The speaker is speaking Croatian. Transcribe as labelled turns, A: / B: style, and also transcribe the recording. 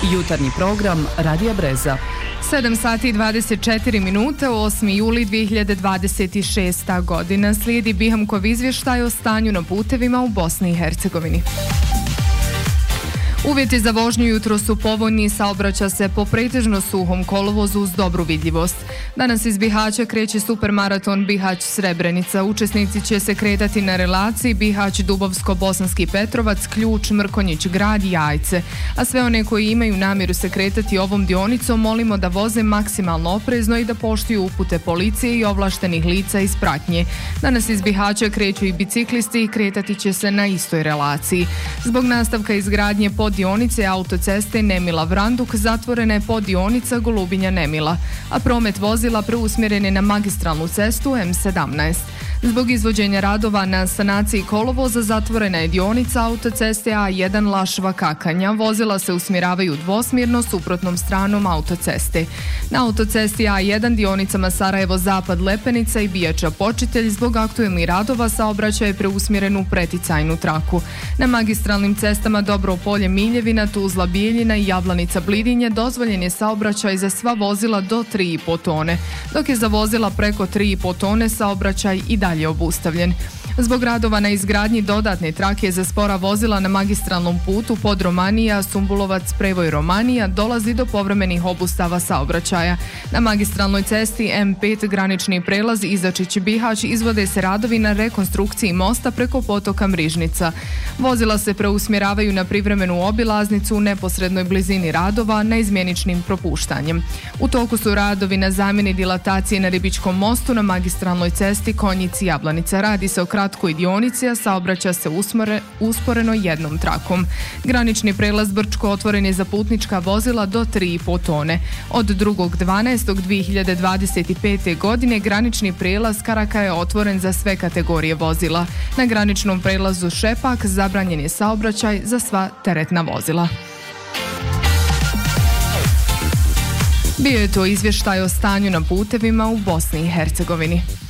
A: Jutarnji program Radija Breza.
B: 7 sati i 24 minute, 8. juli 2026. godina. Slijedi Bihamkov izvještaj o stanju na putevima u Bosni i Hercegovini. Uvjeti za vožnju jutro su povoljni, saobraća se po pretežno suhom kolovozu uz dobru vidljivost. Danas iz Bihaća kreće supermaraton Bihać-Srebrenica. Učesnici će se kretati na relaciji Bihać-Dubovsko-Bosanski Petrovac, Ključ, Mrkonjić, Grad i Jajce. A sve one koji imaju namjeru se kretati ovom dionicom molimo da voze maksimalno oprezno i da poštuju upute policije i ovlaštenih lica iz pratnje. Danas iz Bihaća kreću i biciklisti i kretati će se na istoj relaciji. Zbog nastavka izgradnje dionice autoceste Nemila-Vranduk zatvorena je poddionica Golubinja-Nemila, a promet vozila preusmjeren je na magistralnu cestu M17. Zbog izvođenja radova na sanaciji kolovoza zatvorena je dionica autoceste A1 Lašva-Kakanja. Vozila se usmjeravaju dvosmjerno suprotnom stranom autoceste. Na autocesti A1 dionicama Sarajevo-Zapad-Lepenica i Bijača-Počitelj zbog aktuelnih radova saobraćaj je preusmjeren u preticajnu traku. Na magistralnim cestama Dobro-Polje Miljevina, Tuzla Bijeljina i Javlanica-Blidinje dozvoljen je saobraćaj za sva vozila do 3,5 tone, dok je za vozila preko 3,5 tone saobraćaj i dalje obustavljen. Zbog radova na izgradnji dodatne trake za spora vozila na magistralnom putu pod Romanija, Sumbulovac, Prevoj Romanija dolazi do povremenih obustava saobraćaja. Na magistralnoj cesti M5 granični prelaz Izačić-Bihać izvode se radovi na rekonstrukciji mosta preko potoka Mrižnica. Vozila se preusmjeravaju na privremenu obilaznicu u neposrednoj blizini radova na izmjeničnim propuštanjem. U toku su radovi na zamjeni dilatacije na Ribičkom mostu na magistralnoj cesti Konjic-Jablanica. Radi se o kratkoj dionici, a saobraća se usporeno jednom trakom. Granični prelaz Brčko otvoren je za putnička vozila do 3,5 tone. Od 2.12.2025. godine granični prelaz Karaka je otvoren za sve kategorije vozila. Na graničnom prelazu Šepak zabranjen je saobraćaj za sva teretna vozila. Bio je to izvještaj o stanju na putevima u Bosni i Hercegovini.